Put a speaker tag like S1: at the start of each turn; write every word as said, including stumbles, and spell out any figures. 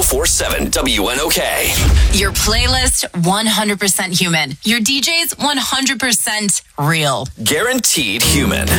S1: four seven W N O K.
S2: Your playlist, one hundred percent human. Your D Js, one hundred percent real.
S1: Guaranteed human.